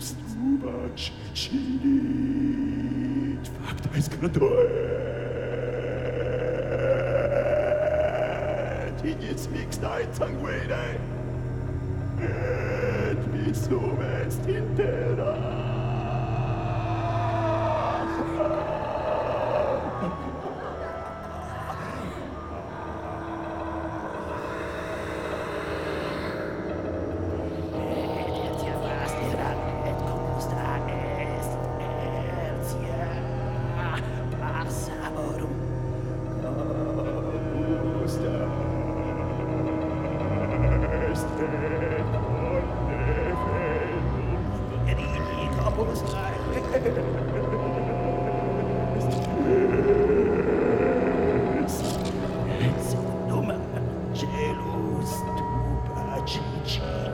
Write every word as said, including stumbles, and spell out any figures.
too much. She needs fakta skratuje. Ti nic mixnite sanguine. Et mi sum est intera.